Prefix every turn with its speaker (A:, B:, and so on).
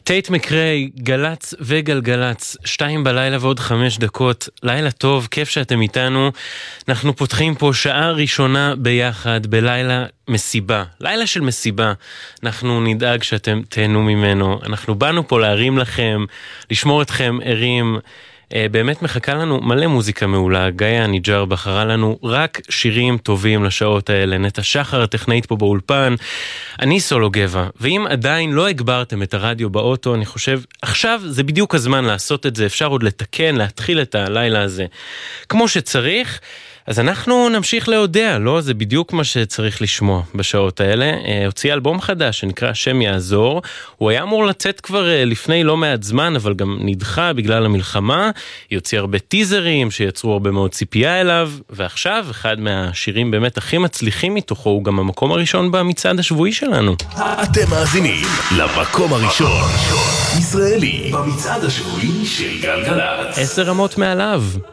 A: טייט מקריי, גלץ וגלגלץ, 2 בלילה ועוד 5 דקות, לילה טוב, כיף שאתם איתנו. אנחנו פותחים פה שעה ראשונה ביחד, בלילה מסיבה, לילה של מסיבה. אנחנו נדאג שאתם תהנו ממנו, אנחנו באנו פה להרים לכם, לשמור אתכם ערים. באמת מחכה לנו מלא מוזיקה מעולה. גאיה ניג'ר בחרה לנו רק שירים טובים לשעות האלה. נטע שחר הטכנאית פה באולפן, אני סולו גבע. ואם עדיין לא הגברתם את הרדיו באוטו, אני חושב עכשיו זה בדיוק הזמן לעשות את זה. אפשר עוד לתקן, להתחיל את הלילה הזה כמו שצריך. אז אנחנו נמשיך להודע, לא? זה בדיוק מה שצריך לשמוע בשעות האלה. הוציא אלבום חדש שנקרא השם יעזור. הוא היה אמור לצאת כבר לפני לא מעט זמן, אבל גם נדחה בגלל המלחמה. היא הוציא הרבה טיזרים שיצרו הרבה מאוד ציפייה אליו, ועכשיו אחד מהשירים באמת הכי מצליחים מתוכו הוא גם המקום הראשון במצעד השבועי שלנו.
B: אתם מאזינים למקום הראשון ישראלי במצעד השבועי של גלגלצ.
A: 10 רמות מעליו.